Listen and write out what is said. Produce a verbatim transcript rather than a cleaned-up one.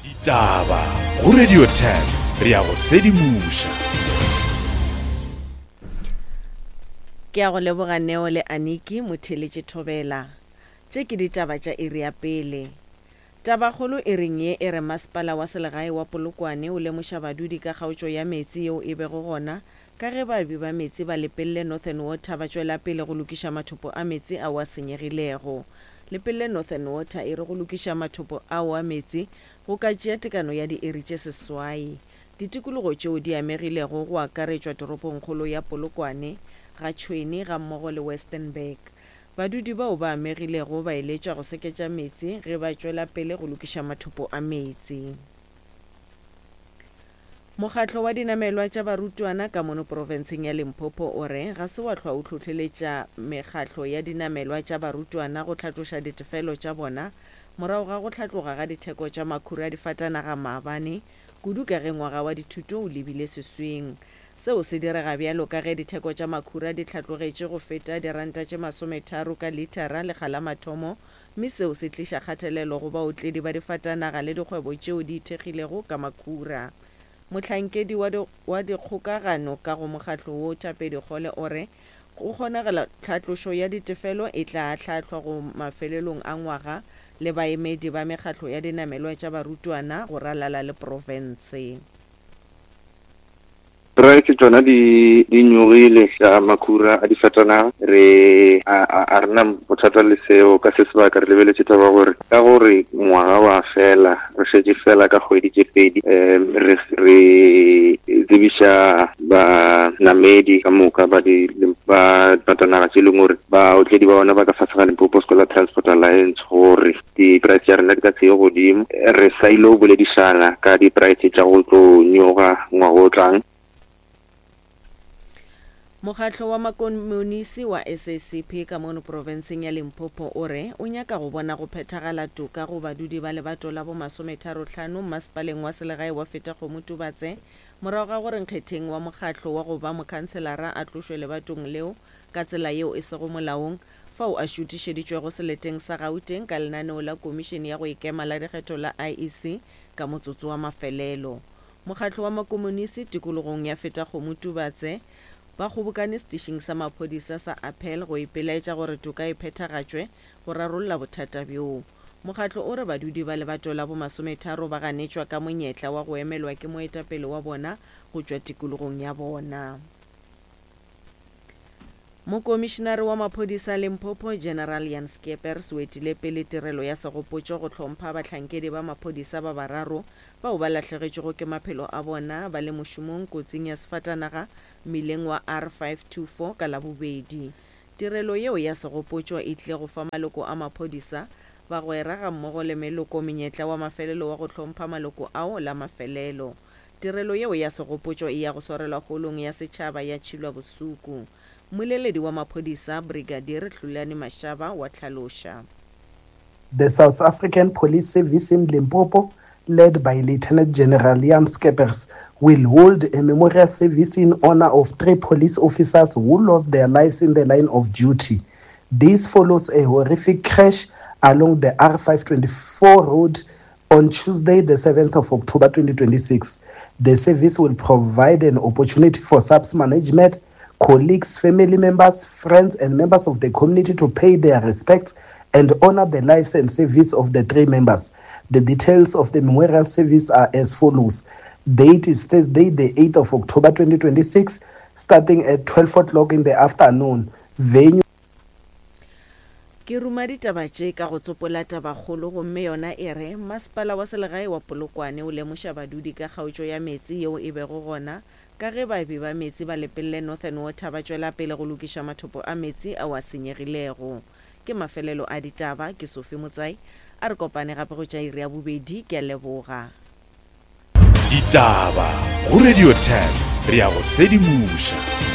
Ditaba go Radio ten re ya go sedimoša. Ke a go leboga Neo le Aniki Motheletše Thobela. Tše ke ditaba tša iri ya pele. Tabakgolo e reng ye e re masepala wa selegae wa Polokwane o lemoša badudi ka kgaotšo ya metsi yeo e bego gona ka ge babi ba metsi ba lepelle Northern Water ba tšwela pele go lokiša mathopo a metsi a wa senyegilego. Lepelle Northern Water e re go lokiša mathopo a wa metsi go ka tšea tekano ya diiri tše seswai. Ditikologo tšeo di amegilego go akaretšwa toropong kgolo ya Polokwane, ga Tšhweni ga mmogo le Westernburg. Badudi bao ba amegilego ba eletšwa go seketša metsi ge ba tšwela pele go lokiša mathopo a metsi. Mokgatlo wa dinamelwa tša barutwana ka mono profenseng ya Limpopo o re ga se wa hlwa o tlhotlheletša mekgatlo ya dinamelwa tša barutwana go tlhatloša ditefelo tša bona morago ga go tlhatloga ga ditheko tša makhura a difatanaga maabane kudu ka ge ngwaga wa dithuto o lebile sesweng. Seo se direga bjalo ka ge ditheko tša makhura di tlhatlogetše go feta diranta tše masometharo ka litara lekgala mathomo, mme seo se tliša kgatelelo go baotledi ba difatanaga le dikgwebo tšeo di ithekgilego ka makhura. Mohlankedi wa dikgokagano ka go mokgatlo wo Thapedikgole o re go kgonagela tlhatlošo ya ditefelo e tla hlahlwa go mafelelong a ngwaga le baemedi ba mekgatlo ya dinamelwa tša barutwana go ralala le profense. Price tsona di di nyogile ya makhura a difatana re a rena bothata le seo ka se sebaka re lebeletse taba gore ka gore ngwaga wa fela re šetše fela ka kgwedi tše pedi re re dibiša ba namedi ka moka ba di ba patanaga tše leng gore ba otledi ba bona ba ka fase ga Limpopo Scholar Transport Alliance gore di price ya rena di ka tseo godimo re sa ile go boledišana ka di price tša go tlo nyoga ngwaga o tlang. Mokgatlo wa makomunisi wa S A C P ka mono profenseng ya Limpopo o re o nyaka go bona go phethagala toka go badudi ba lebato la bo masometharo hlano masepaleng wa selegae wa Fetakgomo Tubatse morago ga gore nkgetheng wa mokgatlo wa go ba mokhanselara a tlošwe lebatong leo ka tsela yeo e sego molaong fao a šutišeditšwe go seleteng sa Gauteng ka lenaneo la komišene ya go ikema la dikgetho la I E C ka motsotso wa mafelelo. Mokgatlo wa makomunisi tikologong ya Fetakgomo Tubatse ba kgobokane setišeng sa maphodisa sa Appel go ipelaetša gore toka e phethagatšwe go rarolla bothata bjoo. Mokgatlo o re badudi ba lebato la bo masometharo ba ganetšwa ka monyetla wa go emelwa ke moetapele wa bona go tšwa tikologong ya bona. Mokomišenare wa maphodisa Limpopo General Jan Skeepers o etile pele tirelo ya segopotšo go hlompha bahlankedi ba maphodisa ba bararo bao ba lahlegetšego ke maphelo a bona ba le mošomong kotsing ya sefatanaga mmileng wa R five two four ka labobedi. Tirelo yeo ya segopotšo e tle go fa maloko a maphodisa ba gwera ga mmogo le meloko menyetla wa mafelelo wa go hlompha maloko ao la mafelelo. Tirelo yeo ya segopotšo e ya go swarelwa kgolong ya setšhaba ya Tšhilwa Bosuku. Moleledi wa maphodisa Brigadier Hlulani Mashaba wa tlhaloša. The South African Police Service in Limpopo, led by Lieutenant General Jan Skeepers, will hold a memorial service in honor of three police officers who lost their lives in the line of duty. This follows a horrific crash along the R five twenty-four road on Tuesday, the seventh of October twenty twenty-six. The service will provide an opportunity for S A P S management, colleagues, family members, friends, and members of the community to pay their respects and honor the lives and service of the three members. The details of the memorial service are as follows. Date is Thursday, the eighth of October twenty twenty-six, starting at twelve o'clock in the afternoon. Venue. Ke ruma ditaba tše ka go tsopola tabakgolo gomme yona e re masepala wa selegae wa Polokwane o lemoša badudi ka kgaotšo ya metsi yeo e bego gona ka ge babi ba metsi ba lepelle Northern Water ba tšwela pele go lokiša mathopo a metsi a wa senyegilego. Ke mafelelo a ditaba ke Sophie Motsai a re kopane gape go tša iri ya bobedi ke a leboga. Ditaba go Radio ten re ya go sedimoša.